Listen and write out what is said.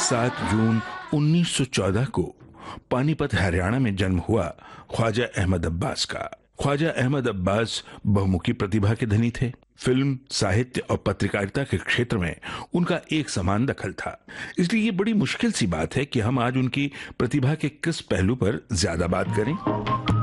7 जून 1914 को पानीपत हरियाणा में जन्म हुआ ख्वाजा अहमद अब्बास का। ख्वाजा अहमद अब्बास बहुमुखी प्रतिभा के धनी थे। फिल्म, साहित्य और पत्रकारिता के क्षेत्र में उनका एक समान दखल था। इसलिए ये बड़ी मुश्किल सी बात है कि हम आज उनकी प्रतिभा के किस पहलू पर ज्यादा बात करें।